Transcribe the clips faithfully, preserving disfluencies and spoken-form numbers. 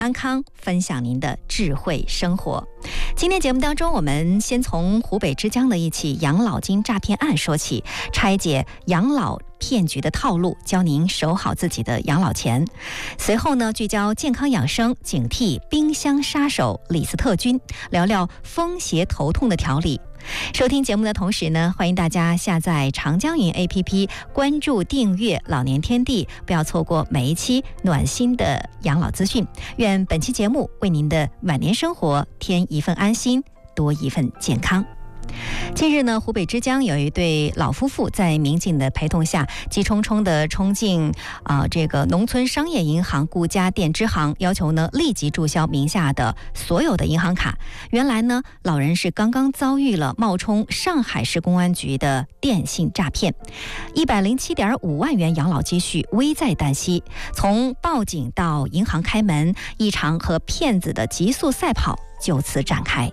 安康，分享您的智慧生活。今天节目当中，我们先从湖北之江的一起养老金诈骗案说起，拆解养老骗局的套路，教您守好自己的养老钱。随后呢，聚焦健康养生，警惕冰箱杀手李斯特菌，聊聊风邪头痛的调理。收听节目的同时呢，欢迎大家下载长江云 A P P， 关注订阅老年天地，不要错过每一期暖心的养老资讯。愿本期节目为您的晚年生活添一份安心，多一份健康。近日呢，湖北之江有一对老夫妇在民警的陪同下，急冲冲地冲进啊、呃、这个农村商业银行顾家店支行，要求呢立即注销名下的所有的银行卡。原来呢，老人是刚刚遭遇了冒充上海市公安局的电信诈骗，一百零七点五万元养老积蓄危在旦夕。从报警到银行开门，一场和骗子的极速赛跑就此展开。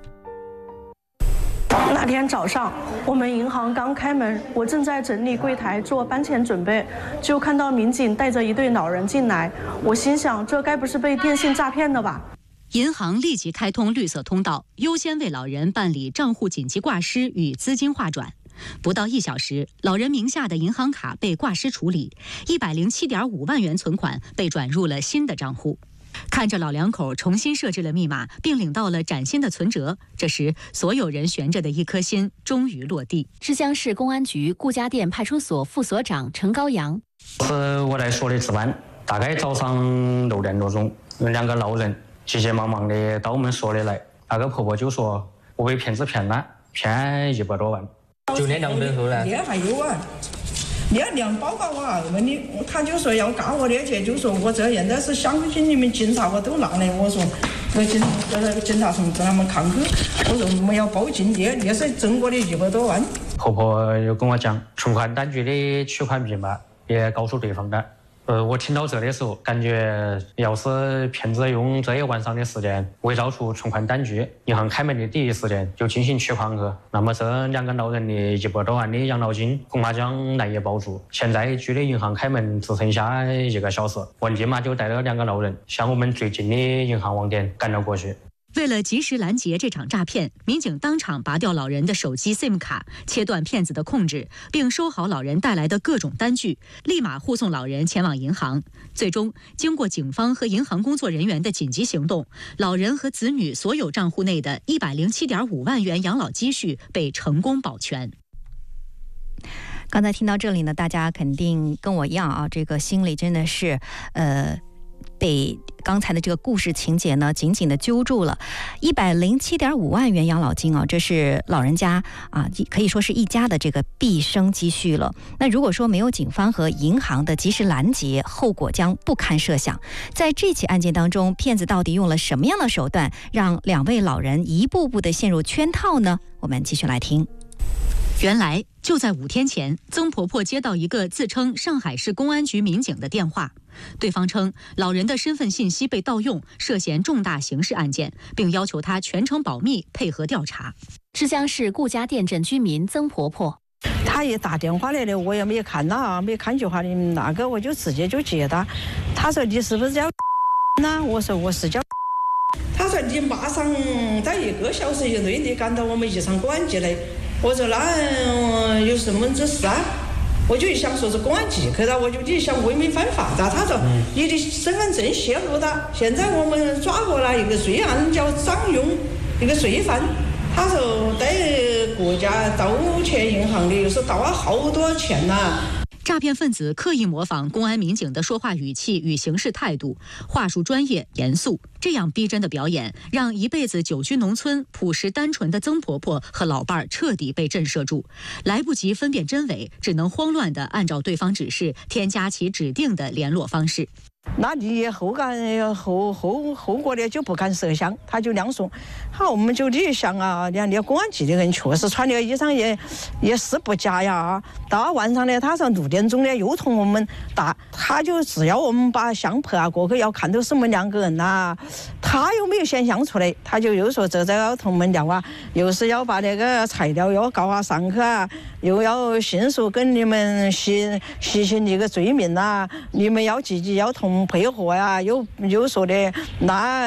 那天早上，我们银行刚开门，我正在整理柜台做搬钱准备，就看到民警带着一对老人进来。我心想，这该不是被电信诈骗的吧？ 银行立即开通绿色通道，优先为老人办理账户紧急挂失与资金划转。不到一小时，老人名下的银行卡被挂失处理，一百零七点五万元存款被转入了新的账户。看着老两口重新设置了密码，并领到了崭新的存折，这时所有人悬着的一颗心终于落地。 之江市公安局顾家店派出所副所长陈高阳： 是我来说的值班，大概早上六点多钟，有两个老人急急忙忙的到我们所里来。那个婆婆就说：“我被骗子骗了，骗一百多万。” 就那两本书呢？ 那还有啊。你要量报告啊！问你，他就说要告我的去，就说我这现在是相信你们警察，我都拿来。我说，这警这个警察从跟他们抗拒，我说我们要报警，你你是挣我的一百多万。 婆婆又跟我讲，存款单据的取款密码也告诉对方的。呃，我听到这的时候，感觉要是骗子用这一晚上的时间伪造出存款单据，银行开门的第一时间就进行取款去，那么这两个老人的一百多万的养老金恐怕将难以保住。现在距离银行开门只剩下一个小时，我立马就带了两个老人向我们最近的银行网点赶了过去。 为了及时拦截这场诈骗，民警当场拔掉老人的手机 SIM 卡，切断骗子的控制，并收好老人带来的各种单据，立马护送老人前往银行。最终，经过警方和银行工作人员的紧急行动，老人和子女所有账户内的一百零七点五万元养老积蓄被成功保全。 刚才听到这里呢，大家肯定跟我一样啊，这个心里真的是呃。被刚才的这个故事情节呢紧紧的揪住了。一百零七点五万元养老金啊，这是老人家啊，可以说是一家的这个毕生积蓄了。那如果说没有警方和银行的及时拦截，后果将不堪设想。在这起案件当中，骗子到底用了什么样的手段，让两位老人一步步的陷入圈套呢？我们继续来听。 原来就在五天前，曾婆婆接到一个自称上海市公安局民警的电话，对方称老人的身份信息被盗用，涉嫌重大刑事案件，并要求她全程保密，配合调查。 之江市顾家店镇居民曾婆婆： 他一打电话来的，我也没看到啊，没看就话的那个，我就直接就接他。他说你是不是叫呢？我说我是叫。他说你马上在一个小时以内你赶到我们宜昌公安局来。我说那有什么之事啊？我就一想说是公安局去了，我就一想违民犯法的。他说你的身份证泄露的，现在我们抓过来一个罪案叫张勇，一个罪犯。他说在国家盗窃银行的，又是盗了好多钱呐、啊。 诈骗分子刻意模仿公安民警的说话语气与行事态度，话术专业严肃，这样逼真的表演，让一辈子久居农村、朴实单纯的曾婆婆和老伴儿彻底被震慑住，来不及分辨真伪，只能慌乱地按照对方指示添加其指定的联络方式。 那你后干后后后果呢就不敢设想，他就那样说。好，我们就理想啊，你看那公安局的人确实穿那个衣裳也也是不假呀。到晚上呢，他说六点钟呢又同我们打，他就只要我们把相拍啊过去，要看到是我们两个人呐、啊。他又没有显像出来，他就又说这这要同我们聊啊，又是要把那个材料要告啊上去啊，又要迅速跟你们实实行那个罪名啊，你们要积极要同。 配合呀，又又说的那。